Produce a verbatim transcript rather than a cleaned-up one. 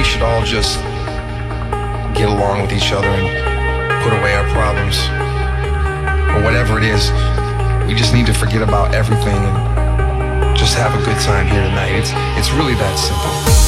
should all just get along with each other and put away our problems. Or whatever it is, we just need to forget about everything and just have a good time here tonight. It's, it's really that simple.